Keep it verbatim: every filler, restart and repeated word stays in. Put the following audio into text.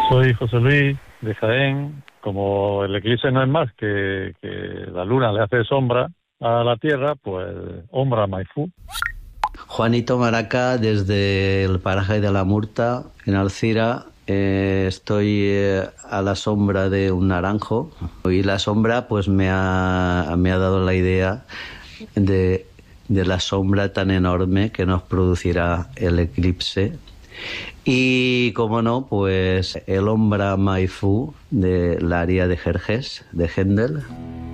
Soy José Luis de Jaén. Como el eclipse no es más que, que la luna le hace sombra a la Tierra, pues Ombra Maifú. Juanito Maraca, desde el paraje de la Murta, en Alcira. Eh, estoy eh, a la sombra de un naranjo y la sombra pues me ha, me ha dado la idea de, de la sombra tan enorme que nos producirá el eclipse. Y como no, pues el Ombra Maifú de la aria de Jerjes, de Händel.